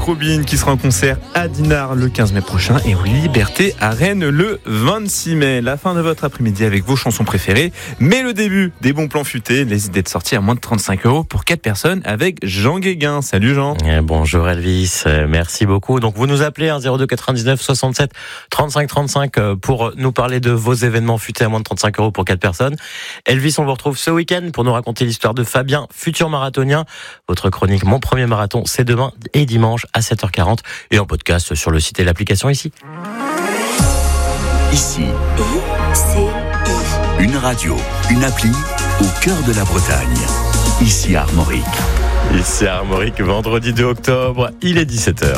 Robin qui sera en concert à Dinard le 15 mai prochain et aux Libertés à Rennes le 26 mai. La fin de votre après-midi avec vos chansons préférées, mais le début des bons plans futés, les idées de sortie à moins de 35 € pour 4 personnes avec Jean Guéguin. Salut Jean. Bonjour Elvis, merci beaucoup. Donc vous nous appelez 02 99 67 35 35 pour nous parler de vos événements futés à moins de 35 € pour 4 personnes. Elvis, on vous retrouve ce week-end pour nous raconter l'histoire de Fabien, futur marathonien. Votre chronique Mon Premier Marathon, c'est demain et dimanche à 7h40 et en podcast sur le site et l'application ici. Ici, une radio, une appli au cœur de la Bretagne. Ici Armorique. Ici Armorique, vendredi 2 octobre, il est 17h.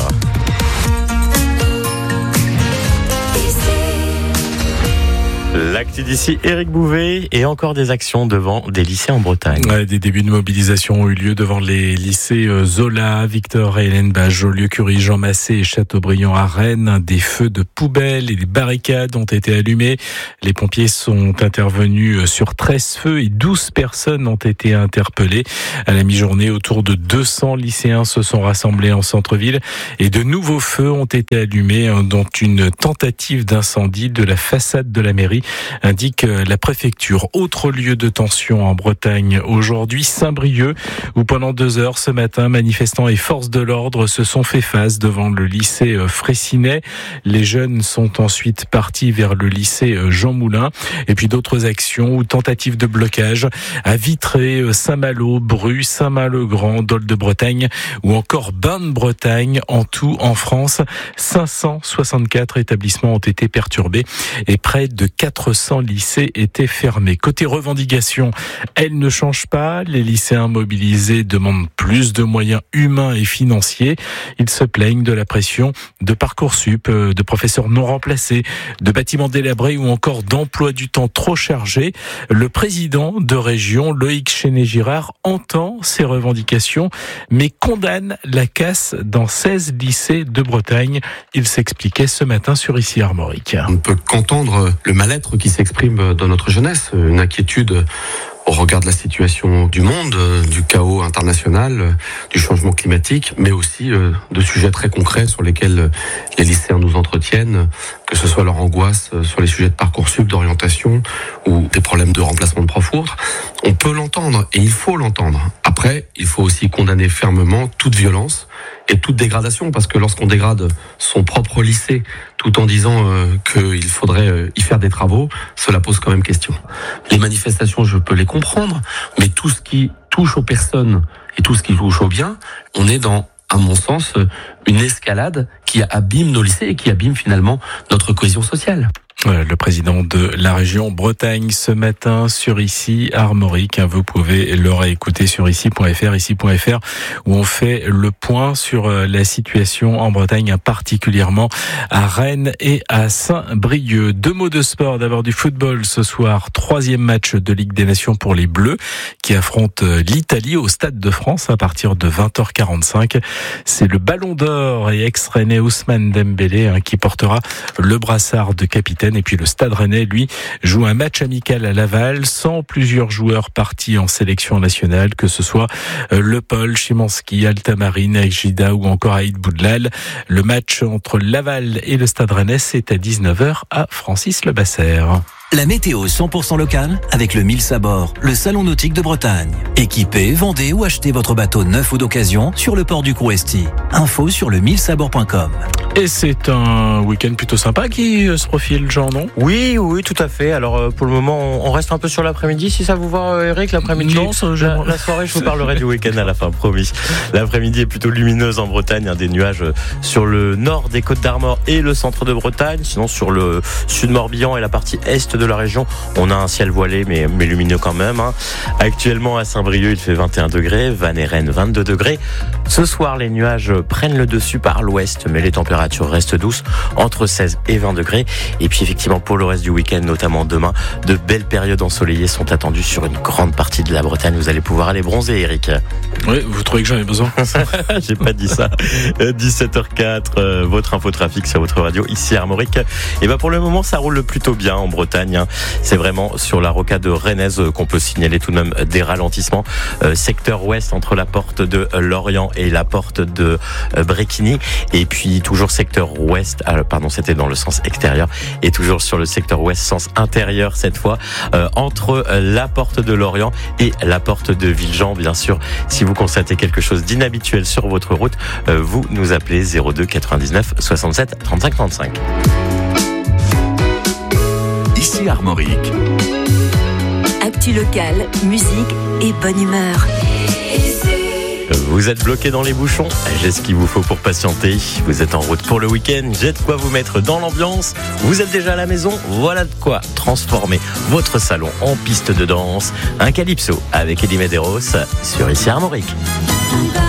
L'actu d'ici, Éric Bouvet, et encore des actions devant des lycées en Bretagne. Des débuts de mobilisation ont eu lieu devant les lycées Zola, Victor et Hélène Bach, Jolieu-Curie, Jean Massé et Châteaubriand à Rennes. Des feux de poubelles et des barricades ont été allumés. Les pompiers sont intervenus sur 13 feux et 12 personnes ont été interpellées. À la mi-journée, autour de 200 lycéens se sont rassemblés en centre-ville et de nouveaux feux ont été allumés, dont une tentative d'incendie de la façade de la mairie, indique la préfecture. Autre lieu de tension en Bretagne aujourd'hui, Saint-Brieuc, où pendant 2 heures ce matin, manifestants et forces de l'ordre se sont fait face devant le lycée Fraissinet. Les jeunes sont ensuite partis vers le lycée Jean Moulin. Et puis d'autres actions ou tentatives de blocage à Vitré, Saint-Malo, Bru, Saint-Main-le-Grand, Dol de Bretagne ou encore Bain de Bretagne. En tout, en France, 564 établissements ont été perturbés et près de 400 lycées étaient fermés. Côté revendications, elles ne changent pas. Les lycéens mobilisés demandent plus de moyens humains et financiers. Ils se plaignent de la pression de Parcoursup, de professeurs non remplacés, de bâtiments délabrés ou encore d'emplois du temps trop chargés. Le président de région, Loïc Chenet-Girard, entend ces revendications, mais condamne la casse dans 16 lycées de Bretagne. Il s'expliquait ce matin sur Ici Armorique. On ne peut qu'entendre le mal-être qui s'exprime dans notre jeunesse, une inquiétude au regard de la situation du monde, du chaos international, du changement climatique, mais aussi de sujets très concrets sur lesquels les lycéens nous entretiennent, que ce soit leur angoisse sur les sujets de Parcoursup, d'orientation ou des problèmes de remplacement de profs ou autres. On peut l'entendre et il faut l'entendre. Après, il faut aussi condamner fermement toute violence et toute dégradation, parce que lorsqu'on dégrade son propre lycée tout en disant qu'il faudrait y faire des travaux, cela pose quand même question. Les manifestations, je peux les comprendre, mais tout ce qui touche aux personnes et tout ce qui touche aux biens, on est dans, à mon sens, une escalade qui abîme nos lycées et qui abîme finalement notre cohésion sociale. Le président de la région Bretagne ce matin sur Ici Armorique. Vous pouvez le réécouter sur ici.fr, où on fait le point sur la situation en Bretagne, particulièrement à Rennes et à Saint-Brieuc. 2 mots de sport, d'abord du football ce soir. 3e match de Ligue des Nations pour les Bleus qui affrontent l'Italie au Stade de France à partir de 20h45. C'est le Ballon d'Or et ex-rennais Ousmane Dembélé qui portera le brassard de capitaine. Et puis le Stade Rennais, lui, joue un match amical à Laval sans plusieurs joueurs partis en sélection nationale, que ce soit Le Paul, Szymanski, Altamarine, Aïgida ou encore Aïd Boudlal. Le match entre Laval et le Stade Rennais, c'est à 19h à Francis-le-Basser. La météo 100% locale avec le Mille Sabord, le salon nautique de Bretagne. Équipez, vendez ou achetez votre bateau neuf ou d'occasion sur le port du Crouesty. Info sur le millesabord.com. Et c'est un week-end plutôt sympa qui se profile, Jean, non ? Oui, tout à fait. Alors pour le moment, on reste un peu sur l'après-midi, si ça vous va, Eric, l'après-midi. Non, la soirée, je vous parlerai du week-end à la fin, promis. L'après-midi est plutôt lumineuse en Bretagne, des nuages sur le nord des Côtes d'Armor et le centre de Bretagne. Sinon, sur le sud Morbihan et la partie est de la région, on a un ciel voilé mais lumineux quand même. Actuellement à Saint-Brieuc, il fait 21 degrés, Vannes et Rennes 22 degrés. Ce soir, les nuages prennent le dessus par l'ouest, mais les températures température reste douce entre 16 et 20 degrés. Et puis effectivement, pour le reste du week-end, notamment demain, de belles périodes ensoleillées sont attendues sur une grande partie de la Bretagne. Vous allez pouvoir aller bronzer, Eric. Oui, vous trouvez que j'en ai besoin? J'ai pas dit ça. 17h04, votre infotrafic sur votre radio ici à Armorique. Et ben pour le moment, ça roule plutôt bien en Bretagne. C'est vraiment sur la rocade rennaise qu'on peut signaler tout de même des ralentissements. Secteur ouest entre la porte de Lorient et la porte de Bréquigny. Et puis toujours secteur ouest, c'était dans le sens extérieur. Et toujours sur le secteur ouest, sens intérieur cette fois, entre la porte de Lorient et la porte de Villejean. Bien sûr, si vous constatez quelque chose d'inhabituel sur votre route, vous nous appelez 02 99 67 35 35. Ici Armorique. Actu locale, musique et bonne humeur. Vous êtes bloqué dans les bouchons, j'ai ce qu'il vous faut pour patienter. Vous êtes en route pour le week-end, j'ai de quoi vous mettre dans l'ambiance. Vous êtes déjà à la maison, voilà de quoi transformer votre salon en piste de danse. Un calypso avec Eddie Medeiros sur Ici Armorique.